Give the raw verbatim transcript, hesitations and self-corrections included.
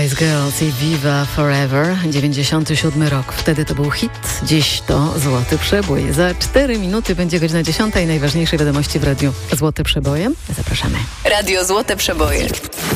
Spice Girls i Viva Forever, dziewięćdziesiąty siódmy rok. Wtedy to był hit, dziś to Złoty Przebój. Za cztery minuty będzie godzina dziesiąta i najważniejsze wiadomości w Radiu Złote Przeboje. Zapraszamy. Radio Złote Przeboje.